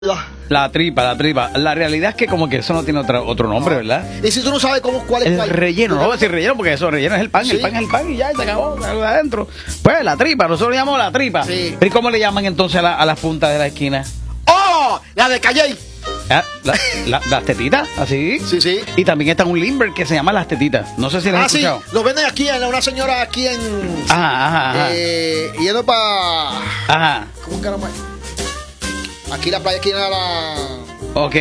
La tripa. La realidad es que como que eso no tiene otro nombre, ¿verdad? Y si tú no sabes cuál es el cuál. relleno, no voy a decir relleno porque eso relleno es el pan, sí. El pan es el pan y ya se acabó adentro. Pues la tripa, nosotros le llamamos la tripa. Sí. ¿Pero y cómo le llaman entonces a las puntas de la esquina? ¡Oh! La de Calle. Las tetitas, así. Sí. Y también está un limber que se llama las tetitas. No sé si las has escuchado. Sí, lo venden aquí, una señora aquí en... Ajá. Yendo para... Ajá. ¿Cómo caramba? Aquí la playa esquina la... Ok.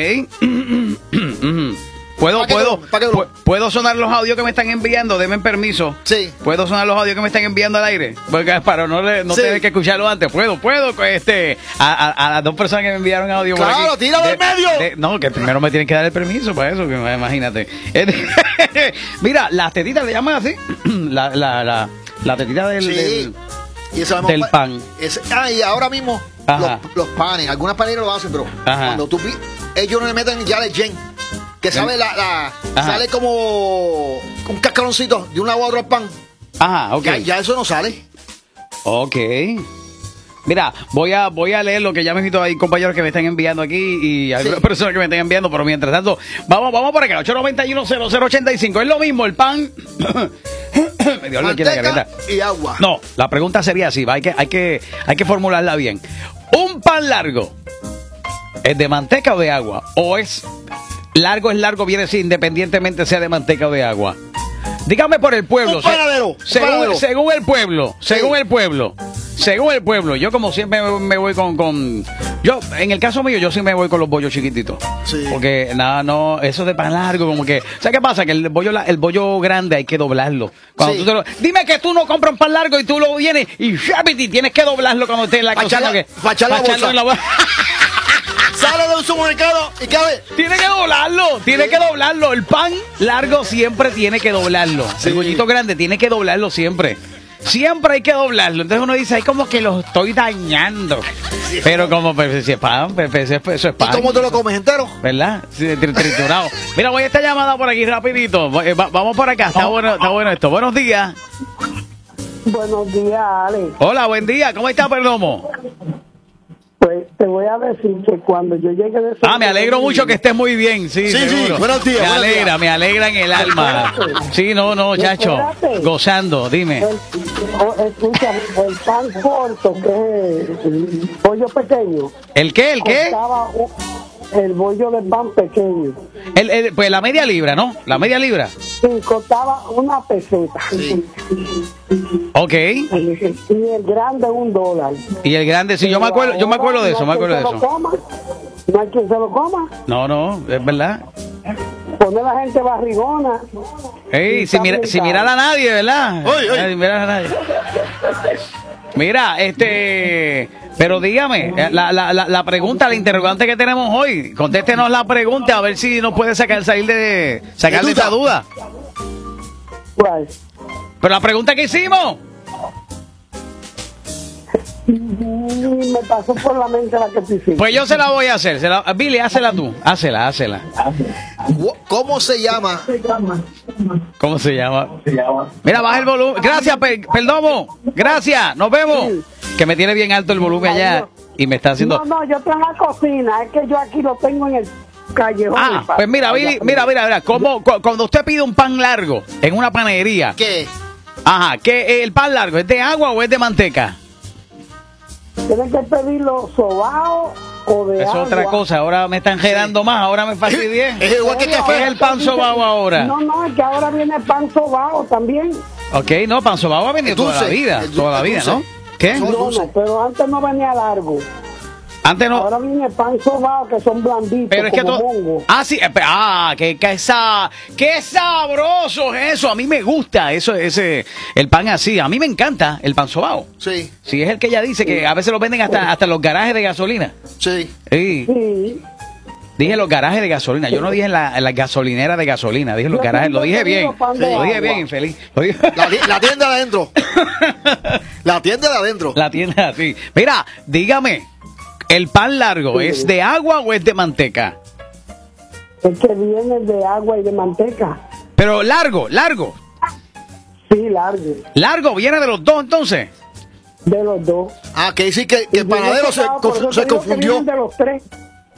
¿Puedo sonar los audios que me están enviando? Denme permiso. Sí. ¿Puedo sonar los audios que me están enviando al aire? Porque para no tener que escucharlo antes. ¿Puedo? A las dos personas que me enviaron audio por aquí. ¡Claro, tíralo del medio! No, que primero me tienen que dar el permiso para eso, que imagínate. Mira, las tetitas le llaman así. La tetita del pan. Y ahora mismo los panes, algunas paneras lo hacen, pero cuando tú ellos no le meten ya el gen, que sabe sale como un cascaroncito de un lado a otro al pan. Ajá, ok. Ya eso no sale. Ok. Mira, voy a leer lo que ya me invito ahí, compañeros que me están enviando aquí y algunas personas que me están enviando, pero mientras tanto, vamos por acá, 891-0085. Es lo mismo, el pan. Me dio algo aquí en la garganta. Y agua. No, la pregunta sería así, hay que formularla bien. ¿Un pan largo es de manteca o de agua? ¿O es largo, viene así, independientemente sea de manteca o de agua? Dígame por el pueblo. Un panadero. Según el pueblo. Yo como siempre me voy con... Yo, en el caso mío, yo sí me voy con los bollos chiquititos. Sí. Porque eso de pan largo, como que... ¿Sabes qué pasa? Que el bollo grande hay que doblarlo. Cuando dime que tú no compras un pan largo y tú lo vienes y tienes que doblarlo cuando estés en la cocina. Para echarlo en la bolsa. Sale de un supermercado y cabe. Tiene que doblarlo. El pan largo siempre tiene que doblarlo. Sí. El bollito grande tiene que doblarlo siempre. Siempre hay que doblarlo. Entonces uno dice, ay, como que lo estoy dañando. Sí. Pero como eso es pan. ¿Y cómo te lo comes entero? ¿Verdad? Sí, triturado. Mira, voy a esta llamada por aquí rapidito. Vamos por acá. Está bueno esto. Buenos días. Buenos días, Ale. Hola, buen día. ¿Cómo está, Perdomo? Pues te voy a decir que cuando yo llegue de... me alegro mucho que estés muy bien, sí. Buenos días. Me alegra en el alma. Sí, chacho, gozando, dime. Escucha, el pan corto, que es el bollo pequeño. ¿El qué? El bollo de pan pequeño. Pues la media libra, ¿no? La media libra. Sí, costaba una peseta. Sí. Ok. Y el grande $1. Y el grande, sí, yo me acuerdo de eso, No hay quien se lo coma. No, es verdad. Pone la gente barrigona. Ey, sin mirar a nadie, ¿verdad? Sin mirar a nadie. Mira, pero dígame, la pregunta, la interrogante que tenemos hoy, contéstenos la pregunta a ver si nos puede sacarle esa duda. ¿Cuál? Pero la pregunta que hicimos. Me pasó por la mente la que te hiciste. Pues yo se la voy a hacer. Billy, hácela tú. Hácela. ¿Cómo se llama? ¿Cómo se llama? Mira, baja el volumen. Gracias, Perdomo. Gracias. Nos vemos. Que me tiene bien alto el volumen allá y me está haciendo... No, yo estoy en la cocina. Es que yo aquí lo tengo en el callejón. Pues mira, Billy, mira. Cuando usted pide un pan largo en una panadería... ¿Qué? Ajá, ¿que el pan largo es de agua o es de manteca? Tienes que pedirlo sobao o de agua. Es otra cosa, ahora me están quedando más, ahora me fastidié. Es igual que café. ¿Qué es el pan sobao ahora? No, es que ahora viene el pan sobao también. Ok, no, pan sobao ha venido toda la vida, ¿no? ¿Qué? No, pero antes no venía largo. Antes no. Ahora viene el pan sobao que son blanditos. Pero es que mongo. sí, qué sabroso es eso. A mí me gusta el pan así. A mí me encanta el pan sobao. Sí. Sí, es el que ella dice que a veces lo venden hasta los garajes de gasolina. Sí. Sí. Dije los garajes de gasolina. Yo no dije la gasolinera de gasolina. Dije los garajes. Lo dije bien. Lo dije bien, infeliz. La tienda de adentro. La tienda de adentro. La tienda, sí. Mira, dígame. ¿El pan largo es de agua o es de manteca? Es que viene de agua y de manteca. Pero largo. Sí, largo. ¿Largo viene de los dos entonces? De los dos. Que dice que el panadero se confundió. De los tres.